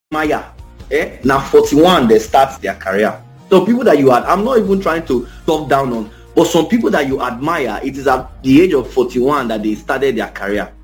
admire, now 41 they start their career. So people that you I'm not even trying to talk down on, but some people that you admire, it is at the age of 41 that they started their career.